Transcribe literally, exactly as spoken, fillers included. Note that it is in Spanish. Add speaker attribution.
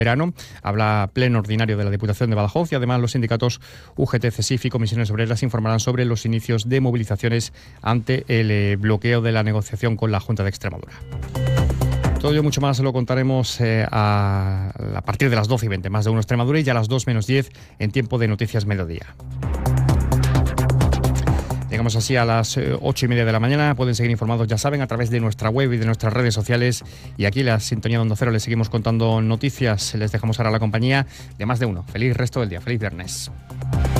Speaker 1: verano. Habla pleno ordinario de la Diputación de Badajoz y además los sindicatos U G T, CESIF y Comisiones Obreras informarán sobre los inicios de movilizaciones ante el eh, bloqueo de la negociación con la Junta de Extremadura. Todo ello mucho más lo contaremos eh, a, a partir de las doce y veinte, más de uno Extremadura, y ya a las dos menos diez en tiempo de Noticias Mediodía. Llegamos así a las ocho y media de la mañana. Pueden seguir informados, ya saben, a través de nuestra web y de nuestras redes sociales. Y aquí en la sintonía de Onda Cero les seguimos contando noticias. Les dejamos ahora la compañía de Más de Uno. Feliz resto del día. Feliz viernes.